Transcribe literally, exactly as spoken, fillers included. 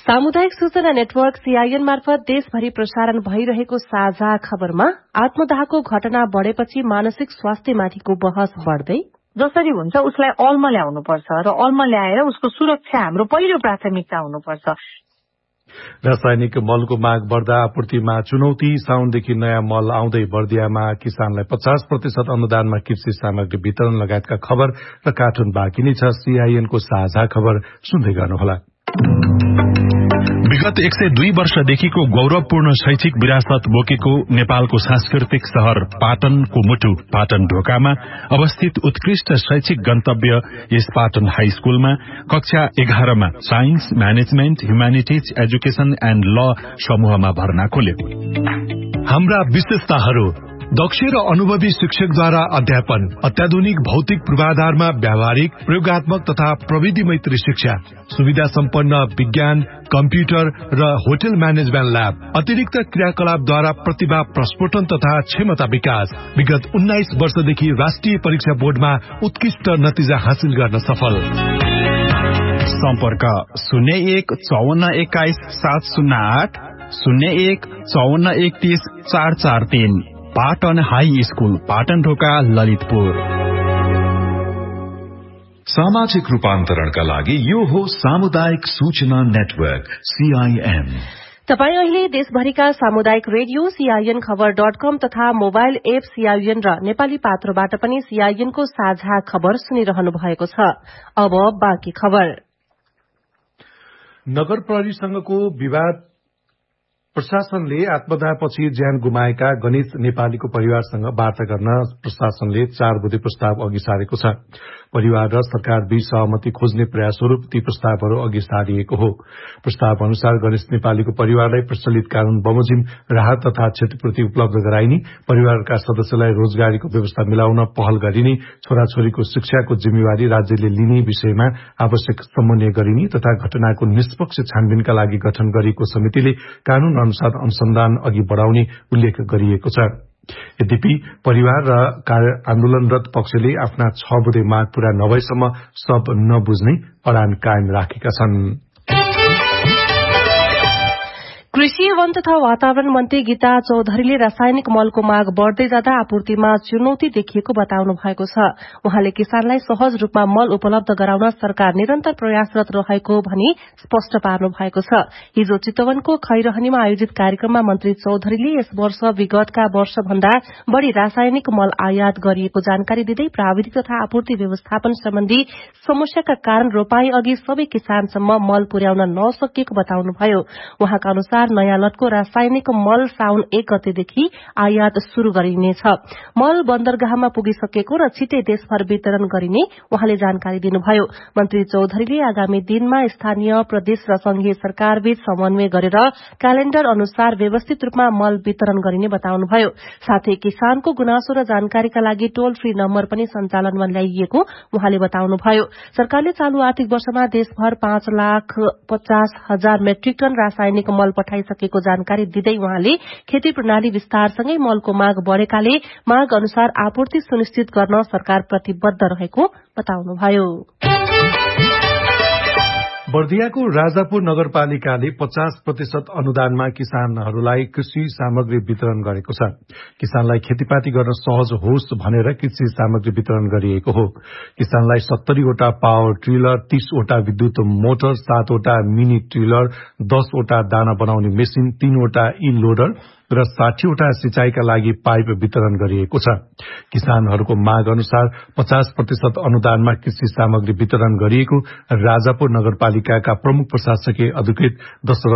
सामुदायिक सूचना network CIN मार्फत देशभरि प्रसारण भइरहेको साझा खबरमा आत्मदाहको घटना बढ़ेपछि मानसिक स्वास्थ्यमाथिको बहस बढ़दै जसरी हुन्छ उसलाई अलमा ल्याउनुपर्छ र अलमा ल्याएर उसको सुरक्षा हाम्रो पहिलो प्राथमिकता हुनुपर्छ। रासायनिक मलको माग बढ़दा आपूर्तिमा चुनौती। साउनदेखि नयाँ मल आउँदै बर्दियामा किसानलाई पचास प्रतिशत अनुदानमा कृषि सामग्री वितरण लगायतका खबर र कार्टुन बाँकी नै छ। सीआईएनको साझा खबर सुन्दै गर्नुहोला। विगत एक सय दुई वर्षदेखिको गौरवपूर्ण शैक्षिक विरासत बोकेको नेपालको सांस्कृतिक शहर पाटनको मुटु पाटन ढोकामा अवस्थित उत्कृष्ट शैक्षिक गन्तव्य यस पाटन हाई स्कूलमा कक्षा एघारमा science management humanities education and ल समूहमा भर्ना खोल्यो। हाम्रा विशेषताहरू: दक्ष र अनुभवी शिक्षकद्वारा अध्यापन, अत्याधुनिक भौतिक पूर्वाधारमा व्यावहारिक प्रयोगात्मक तथा प्रविधि मैत्री शिक्षा, सुविधा सम्पन्न विज्ञान, कम्प्युटर र होटल म्यानेजमेन्ट ल्याब, अतिरिक्त क्रियाकलापद्वारा प्रतिभा प्रस्फोटन तथा क्षमता विकास। विगत उन्नाइस वर्षदेखि राष्ट्रिय परीक्षा बोर्डमा उत्कृष्ट नतिजा हासिल गर्न सफल। सम्पर्क शून्य एक चौवन्न एक्काइस सात शून्य आठ शून्य एक चौवन्न एकतीस चार चार तीन। पाटन हाई स्कूल पाटन ढोका ललितपुर। सामाजिक रूपान्तरणका लागि यो हो सामुदायिक सूचना नेटवर्क सीआईएन। तपाई अहिले देशभरिका सामुदायिक रेडियो सीआईएन खबर डट कम तथा मोबाइल एप सीआईएन र नेपाली पात्रोबाट पनि सीआईएनको साझा खबर सुनिरहनु भएको छ। अब बाँकी खबर। नगर प्रहरीसँगको विवाद प्रशासनले आत्मदाहपछि ज्यान गुमाएका गणेश नेपालीको परिवारसँग वार्ता गर्न प्रशासनले चार बुँदे प्रस्ताव अघि सारेको छ। परिवार र सरकार बीच सहमति खोज्ने प्रयास स्वरूप ती प्रस्तावहरू अघि सारिएको हो। प्रस्ताव अनुसार गणेश नेपालीको परिवारलाई प्रचलित कानून बमोजिम राहत तथा क्षतिपूर्ति उपलब्ध गराइने, परिवारका सदस्यलाई रोजगारीको व्यवस्था मिलाउन पहल गरिने, छोराछोरीको शिक्षाको जिम्मेवारी राज्यले लिने विषयमा आवश्यक समन्वय गरिने तथा घटनाको निष्पक्ष छानबिनका लागि गठन गरिएको समितिले कानून अनुसार अनुसन्धान अघि बढ़ाउने उल्लेख गरिएको छ। यद्यपि परिवार र आन्दोलनरत पक्षले आफ्ना छ बुँदे माग पूरा नभएसम्म सब नबुझ्ने अडान कायम राखेका छन्। कृषि वन तथा वातावरण मन्त्री गीता चौधरीले रासायनिक मलको माग बढ़दै जाँदा आपूर्तिमा चुनौती देखिएको बताउनु भएको छ। उहाँले किसानलाई सहज रूपमा मल उपलब्ध गराउन सरकार निरन्तर प्रयासरत रहेको भनी स्पष्ट पार्नु भएको छ। हिजो चितवनको खैरहनीमा आयोजित कार्यक्रममा मन्त्री चौधरीले यस वर्ष विगतका वर्षभन्दा बढ़ी रासायनिक मल आयात गरिएको जानकारी दिँदै प्राविधिक तथा आपूर्ति व्यवस्थापन सम्बन्धी समस्याका कारण रोपाई अघि सबै किसानसम्म मल पुर्याउन नसकिएको बताउनुभयो। उहाँका अनुसार नयाँ लटको रासायनिक मल साउन एक गतेदेखि आयात शुरू गरिनेछ। मल बन्दरगाहमा पुगिसकेको र छिटै देशभर वितरण गरिने उहाँले जानकारी दिनुभयो। मन्त्री चौधरीले आगामी दिनमा स्थानीय प्रदेश र संघीय सरकारबीच समन्वय गरेर क्यालेण्डर अनुसार व्यवस्थित रूपमा मल वितरण गरिने बताउनुभयो। साथै किसानको गुनासो र जानकारीका लागि टोल फ्री नम्बर पनि सञ्चालनमा ल्याइएको उहाँले बताउनुभयो। सरकारले चालू आर्थिक वर्षमा देशभर पाँच लाख पचास हजार मेट्रिक टन रासायनिक मल पठाइसकेको जानकारी दिँदै उहाँले खेती प्रणाली विस्तारसँगै मलको माग बढ़ेकाले माग अनुसार आपूर्ति सुनिश्चित गर्न सरकार प्रतिबद्ध रहेको बताउनुभयो। बर्दियाको राजापुर नगरपालिकाले पचास प्रतिशत अनुदानमा किसानहरूलाई कृषि सामग्री वितरण गरेको छ। किसानलाई खेतीपाती गर्न सहज होस् भनेर कृषि सामग्री वितरण गरिएको हो। किसानलाई सत्तरीवटा पावर ट्रिलर, तीसवटा विद्युत मोटर, सातवटा मिनी ट्रिलर, दसवटा दाना बनाउने मेसिन, तीनवटा ई लोडर र साठीवटा सिंचाईका लागि पाइप वितरण गरिएको छ। किसानहरूको माग अनुसार पचास प्रतिशत अनुदानमा कृषि सामग्री वितरण गरिएको राजापुर नगरपालिकाका प्रमुख प्रशासकीय अधिकृत दशरथ